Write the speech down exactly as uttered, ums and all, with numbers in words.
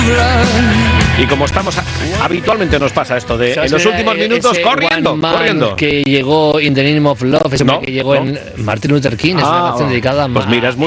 Y como estamos, a, habitualmente nos pasa esto de en los últimos minutos corriendo, corriendo. Que llegó In the Name of Love, ese no, que llegó no. en Martin Luther King, es ah, una canción dedicada a pues mira, es muy